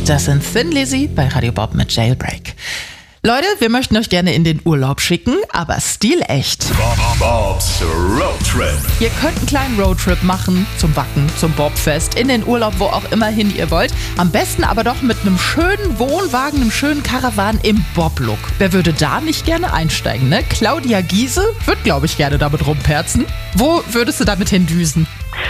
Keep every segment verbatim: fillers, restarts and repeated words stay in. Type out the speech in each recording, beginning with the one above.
Das sind Thin Lizzy bei Radio Bob mit Jailbreak. Leute, wir möchten euch gerne in den Urlaub schicken, aber stilecht. Bob, Bobs Roadtrip. Ihr könnt einen kleinen Roadtrip machen, zum Wacken, zum Bobfest, in den Urlaub, wo auch immerhin ihr wollt. Am besten aber doch mit einem schönen Wohnwagen, einem schönen Caravan im Bob-Look. Wer würde da nicht gerne einsteigen, ne? Claudia Giese wird, glaube ich, gerne damit rumperzen. Wo würdest du damit hindüsen?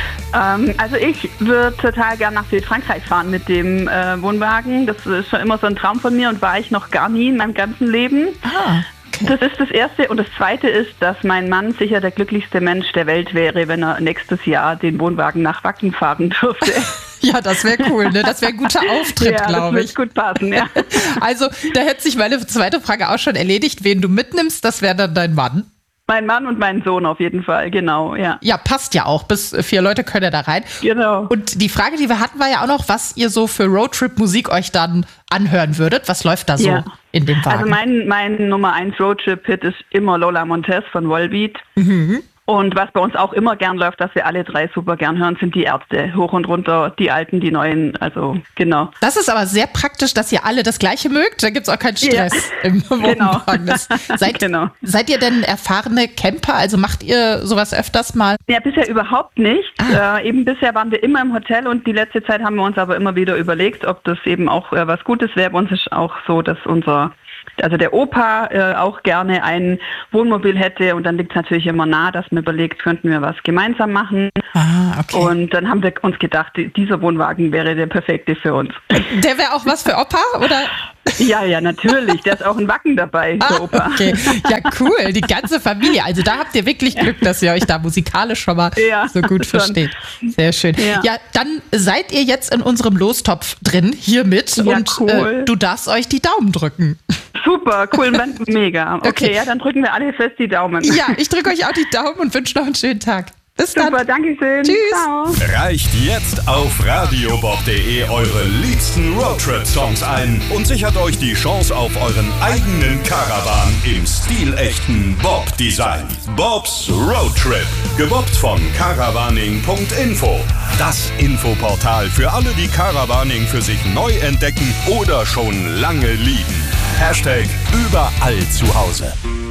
Ähm, also ich würde total gern nach Südfrankreich fahren mit dem äh, Wohnwagen. Das ist schon immer so ein Traum von mir und war ich noch gar nie in meinem ganzen Leben. Ah, okay. Das ist das Erste. Und das Zweite ist, dass mein Mann sicher der glücklichste Mensch der Welt wäre, wenn er nächstes Jahr den Wohnwagen nach Wacken fahren dürfte. Ja, das wäre cool, ne? Das wäre ein guter Auftritt, ja, glaube ich. Das würde gut passen, ja. Also, da hätte sich meine zweite Frage auch schon erledigt. Wen du mitnimmst, das wäre dann dein Mann. Mein Mann und mein Sohn auf jeden Fall, genau, ja. Ja, passt ja auch. Bis vier Leute können ja da rein. Genau. Und die Frage, die wir hatten, war ja auch noch, was ihr so für Roadtrip-Musik euch dann anhören würdet. Was läuft da so ja. in dem Wagen? Also mein, mein Nummer eins Roadtrip-Hit ist immer Lola Montez von Volbeat. Mhm. Und was bei uns auch immer gern läuft, was wir alle drei super gern hören, sind die Ärzte. Hoch und runter, die alten, die neuen, also genau. Das ist aber sehr praktisch, dass ihr alle das Gleiche mögt. Da gibt es auch keinen Stress ja. im Wohnwagen. Genau. Seid, genau. seid ihr denn erfahrene Camper? Also macht ihr sowas öfters mal? Ja, bisher überhaupt nicht. Ah. Äh, eben bisher waren wir immer im Hotel und die letzte Zeit haben wir uns aber immer wieder überlegt, ob das eben auch äh, was Gutes wäre. Bei uns ist auch so, dass unser Also der Opa äh, auch gerne ein Wohnmobil hätte und dann liegt es natürlich immer nah, dass man überlegt, könnten wir was gemeinsam machen. Ah, okay. Und dann haben wir uns gedacht, dieser Wohnwagen wäre der perfekte für uns. Der wäre auch was für Opa, oder? Ja, ja, natürlich. Da ist auch ein Wacken dabei, der ah, Opa. Okay, ja cool, die ganze Familie. Also da habt ihr wirklich Glück, dass ihr euch da musikalisch schon mal ja, so gut schon. versteht. Sehr schön. Ja. ja, dann seid ihr jetzt in unserem Lostopf drin, hiermit. Ja, und cool. äh, du darfst euch die Daumen drücken. Super, cool, mega. Okay, Okay. Ja, dann drücken wir alle fest die Daumen. Ja, ich drücke euch auch die Daumen und wünsche noch einen schönen Tag. Bis dann. Super, danke schön. Tschüss. Ciao. Reicht jetzt auf radiobob punkt de eure liebsten Roadtrip-Songs ein und sichert euch die Chance auf euren eigenen Caravan im stilechten Bob-Design. Bobs Roadtrip, gebobbt von caravaning punkt info. Das Infoportal für alle, die Caravaning für sich neu entdecken oder schon lange lieben. Hashtag überall zu Hause.